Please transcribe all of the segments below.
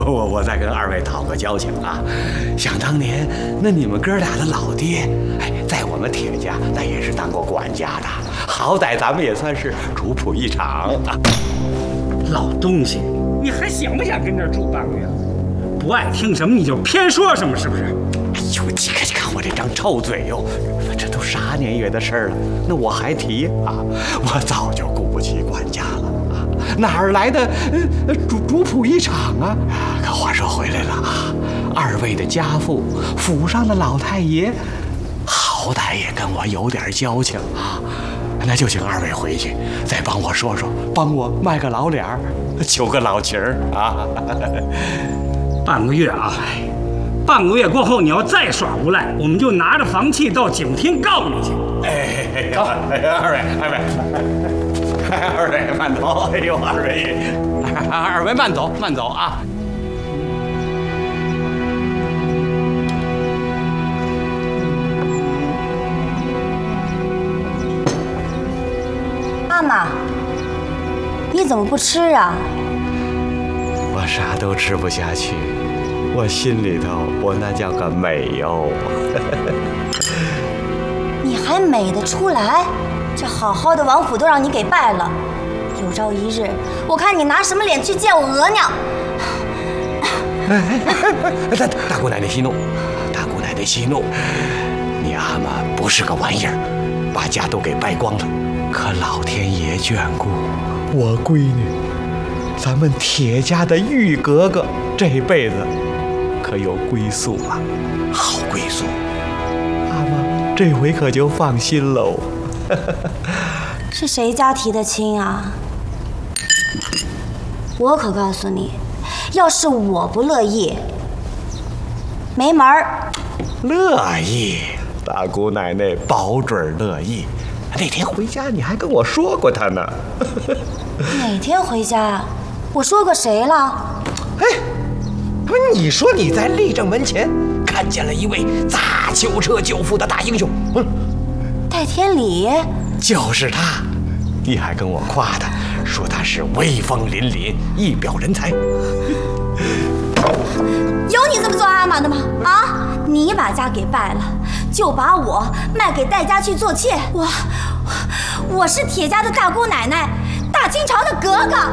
我再跟二位讨个交情啊。想当年，那你们哥俩的老爹，在我们铁家那也是当过管家的，好歹咱们也算是主仆一场。 老东西，你还想不想跟这儿住半个月？不爱听什么你就偏说什么，是不是？ 哎呦，你看我这张臭嘴哟！这都啥年月的事儿了，那我还提啊？我早就顾不起管家了啊，哪儿来的主仆一场啊？可话说回来了啊，二位的家父，府上的老太爷，好歹也跟我有点交情啊。那就请二位回去再帮我说说，帮我卖个老脸儿，求个老情儿啊。 半个月啊，半个月过后你要再耍无赖，我们就拿着房契到警厅告你去。 走，二位慢走。哎呦，二位慢走啊。 妈妈，你怎么不吃啊？ 我啥都吃不下去，我心里头我那叫个美哟。 你还美得出来？这好好的王府都让你给败了，有朝一日我看你拿什么脸去见我额娘？ 大姑奶奶息怒，大姑奶奶息怒。你阿玛不是个玩意儿，把家都给败光了。可老天爷眷顾我闺女，咱们铁家的玉格格这辈子可有归宿了，好归宿。阿玛这回可就放心喽。 是谁家提的亲啊？我可告诉你，要是我不乐意，没门儿。 乐意，大姑奶奶保准乐意。那天回家你还跟我说过他呢。 哪天回家？我说过谁了？ 哎，你说你在立正门前看见了一位砸囚车救父的大英雄， 戴天理， 就是他。你还跟我夸他，说他是威风凛凛，一表人才。 有你这么做阿玛的吗？啊！你把家给败了，就把我卖给戴家去做妾。我是铁家的大姑奶奶，大清朝的格格。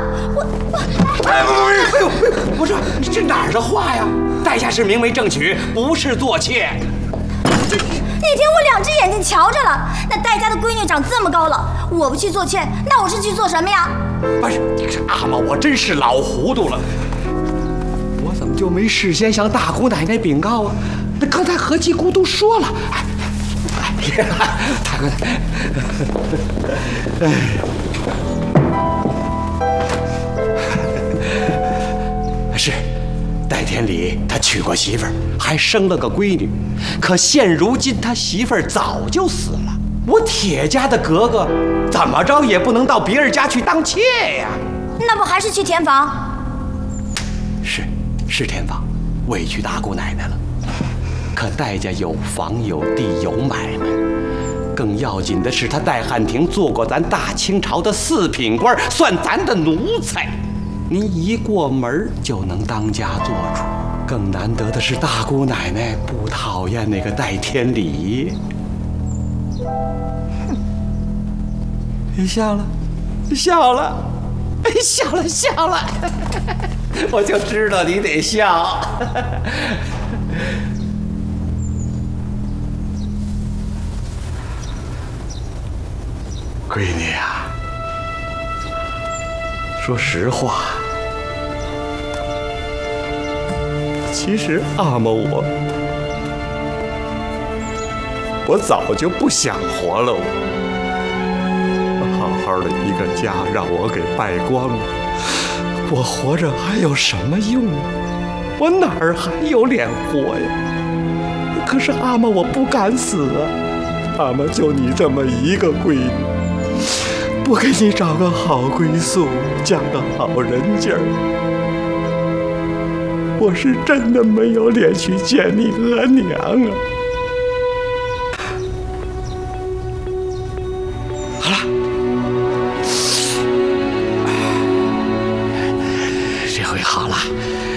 我说这哪儿的话呀？戴家是明媒正娶，不是做妾。 那天我两只眼睛瞧着了，那戴家的闺女长这么高了，我不去做妾，那我是去做什么呀？ 不是，阿玛，我真是老糊涂了。我怎么就没事先向大姑奶奶禀告啊？那刚才何继姑都说了。大姑奶奶，是戴天理，他娶过媳妇儿，还生了个闺女。可现如今他媳妇儿早就死了，我铁家的格格怎么着也不能到别人家去当妾呀。 那不还是去填房？ 是填房，委屈大姑奶奶了。可戴家有房有地有买卖，更要紧的是他戴汉廷做过咱大清朝的四品官，算咱的奴才。您一过门就能当家做主。更难得的是大姑奶奶不讨厌那个戴天理。笑了，我就知道你得笑。闺女呀，说实话，其实阿玛我早就不想活了。好好的一个家让我给败光了，我活着还有什么用啊？我哪儿还有脸活呀？可是阿玛，我不敢死啊！阿玛，就你这么一个闺女，不给你找个好归宿，嫁个好人家儿，我是真的没有脸去见你额娘啊！